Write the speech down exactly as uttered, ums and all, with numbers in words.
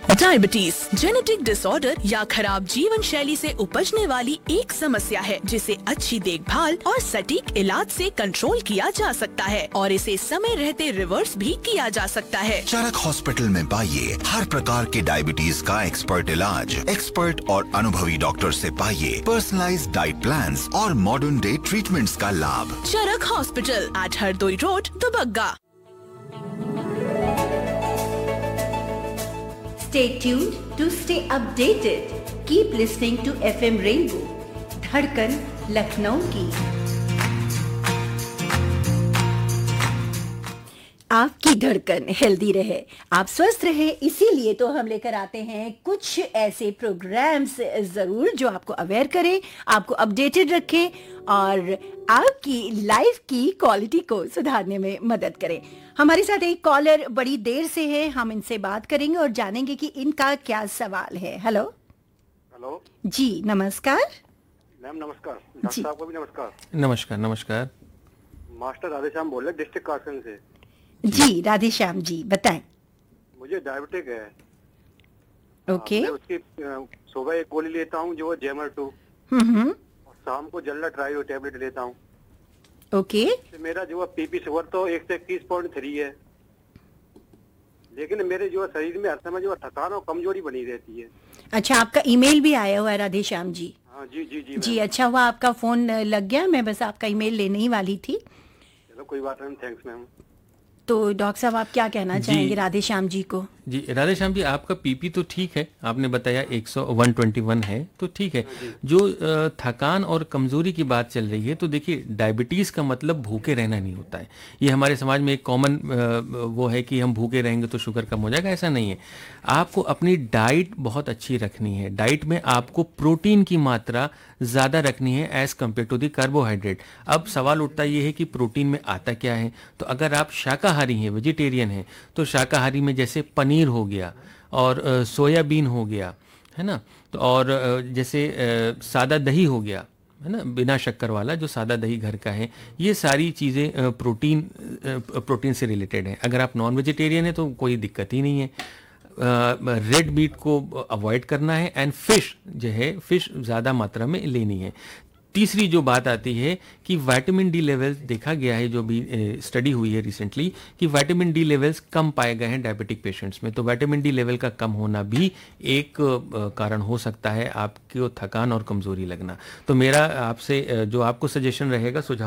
Diabetes genetic disorder या खराब जीवन शैली से उपजने वाली एक समस्या है जिसे अच्छी देखभाल और सटीक इलाज से कंट्रोल किया जा सकता है और इसे समय रहते रिवर्स भी किया जा सकता है। चरक हॉस्पिटल में पाइए हर प्रकार के डायबिटीज का एक्सपर्ट इलाज, एक्सपर्ट और अनुभवी डॉक्टर से पाइए पर्सनलाइज्ड डाइट प्लान्स और मॉडर्न डे ट्रीटमेंट्स का लाभ। चरक hospital eight Hardoi road, Dubagga. Stay tuned to stay updated. Keep listening to F M Rainbow, धड़कन लखनऊ की। आपकी धड़कन हेल्दी रहे, आप स्वस्थ रहे, इसीलिए तो हम लेकर आते हैं कुछ ऐसे प्रोग्राम्स जरूर जो आपको अवेयर करें, आपको अपडेटेड रखें और आपकी लाइफ की क्वालिटी को सुधारने में मदद करें। हमारे साथ एक कॉलर बड़ी देर से है, हम इनसे बात करेंगे और जानेंगे कि इनका क्या सवाल है। हेलो हेलो जी, नमस्कार मैम। नमस्कार डॉक्टर साहब को भी नमस्कार। नमस्कार नमस्कार। मास्टर राधेश्याम बोल रहे डिस्ट्रिक्ट कारसन से। जी राधेश्याम जी, बताएं। मुझे डायबिटिक है। ओके। मैं उसकी अ, सुबह एक गोली लेता हूँ जो जेमर टू, हम्म और शाम को जल्ला ट्राई टैबलेट लेता हूँ। ओके। मेरा जो है पीपी शुगर तो एक सौ इक्कीस पॉइंट थ्री है, लेकिन मेरे जो है शरीर में हर समय जो है थकान और कमजोरी बनी रहती है। अच्छा, आपका ईमेल भी आया हुआ है राधेश्याम जी? हाँ जी जी जी जी, अच्छा हुआ आपका फोन लग गया, मैं बस आपका ईमेल लेने ही वाली थी। चलो कोई बात नहीं, थैंक्स मैम। तो डॉक्टर साहब आप क्या कहना चाहेंगे राधेश्याम जी को? जी राधेश्याम जी, आपका पीपी तो ठीक है, आपने बताया एक सौ एक सौ इक्कीस है तो ठीक है। जो अ, थकान और कमजोरी की बात चल रही है, तो देखिए डायबिटीज का मतलब भूखे रहना नहीं होता है। ये हमारे समाज में एक कॉमन वो है कि हम भूखे रहेंगे तो शुगर कम हो जाएगा, ऐसा नहीं है। आपको अपनी डाइट बहुत अच्छी रखनी है। डाइट में आपको प्रोटीन की मात्रा ज़्यादा रखनी है as compare to the carbohydrate. अब सवाल उठता ये है कि प्रोटीन में आता क्या है। तो अगर आप शाकाहारी हैं, वेजिटेरियन हैं, तो शाकाहारी में जैसे पनीर हो गया और अ, सोयाबीन हो गया, है ना, तो और अ, जैसे अ, सादा दही हो गया, है ना, बिना शक्कर वाला जो सादा दही घर का है, ये सारी चीज़ें अ, प्रोटीन अ, प्रोटीन से रिलेटेड हैं। अगर आप नॉन वेजिटेरियन हैं तो कोई दिक्कत ही नहीं है। रेड मीट को अवॉइड करना है एंड फिश जो है, फिश ज़्यादा मात्रा में लेनी है। तीसरी जो बात आती है कि विटामिन डी लेवल्स देखा गया है, जो भी स्टडी हुई है रिसेंटली, कि विटामिन डी लेवल्स कम पाए गए हैं डायबिटिक पेशेंट्स में। तो विटामिन डी लेवल का कम होना भी एक अ, कारण हो सकता है आपको थकान और कमजोरी लगना। तो मेरा आपसे अ, जो आपको सजेशन रहेगा, सुझाव